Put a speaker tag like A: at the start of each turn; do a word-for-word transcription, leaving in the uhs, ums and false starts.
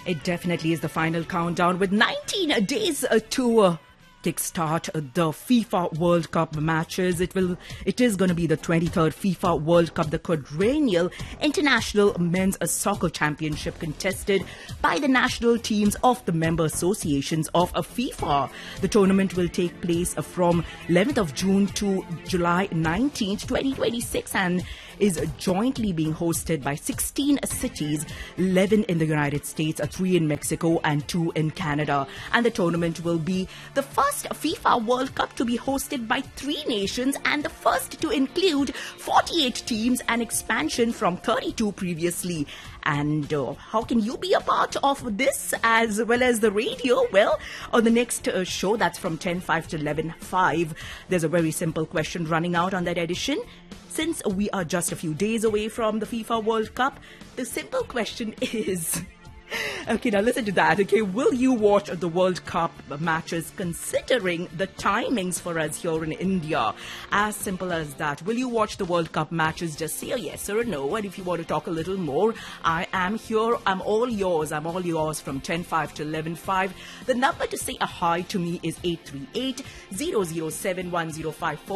A: It definitely is the final countdown with nineteen days uh, to uh, kickstart uh, the FIFA World Cup matches. It will. It is going to be the twenty-third FIFA World Cup, the quadrennial international men's uh, soccer championship contested by the national teams of the member associations of uh, FIFA. The tournament will take place uh, from eleventh of June to July nineteenth, twenty twenty-six, and is jointly being hosted by sixteen cities, eleven in the United States, three in Mexico, and two in Canada. And the tournament will be the first FIFA World Cup to be hosted by three nations and the first to include forty-eight teams, an expansion from thirty-two previously. And uh, how can you be a part of this as well as the radio? Well, on the next uh, show, that's from ten five to eleven five, there's a very simple question running out on that edition. Since we are just a few days away from the FIFA World Cup, the simple question is... Okay, now listen to that. Okay, will you watch the World Cup matches considering the timings for us here in India? As simple as that. Will you watch the World Cup matches? Just say a yes or a no. And if you want to talk a little more, I am here. I'm all yours. I'm all yours from ten five to eleven five. The number to say a hi to me is eight three eight, zero zero seven, one zero five four.